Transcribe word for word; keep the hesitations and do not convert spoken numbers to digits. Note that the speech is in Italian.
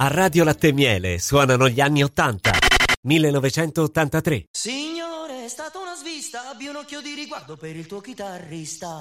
A Radio Latte e Miele suonano gli anni ottanta. millenovecentottantatré. Signore, è stata una svista, abbia un occhio di riguardo per il tuo chitarrista.